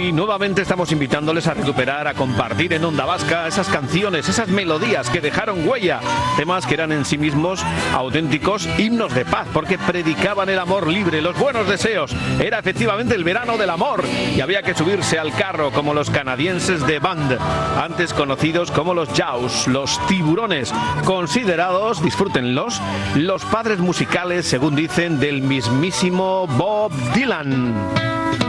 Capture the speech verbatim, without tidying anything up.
Y nuevamente estamos invitándoles a recuperar, a compartir en Onda Vasca esas canciones, esas melodías que dejaron huella, temas que eran en sí mismos auténticos himnos de paz, porque predicaban el amor libre, los buenos deseos. Era efectivamente el verano del amor y había que subirse al carro como los canadienses de Band, antes conocidos como los Jaws, los tiburones, considerados, disfrútenlos, los padres musicales, según dicen, del mismísimo Bob Dylan.